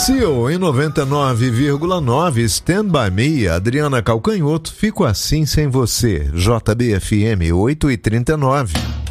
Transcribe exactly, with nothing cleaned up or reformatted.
Seal em noventa e nove vírgula nove, Stand By Me, Adriana Calcanhoto, Fico Assim Sem Você, J B F M oito e trinta e nove.